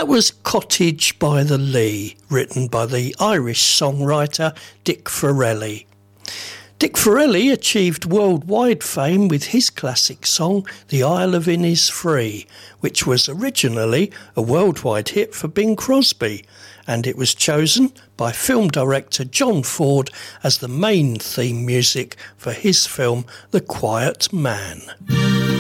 That was Cottage by the Lee, written by the Irish songwriter Dick Farrelly. Dick Farrelly achieved worldwide fame with his classic song The Isle of Innisfree, which was originally a worldwide hit for Bing Crosby, and it was chosen by film director John Ford as the main theme music for his film The Quiet Man.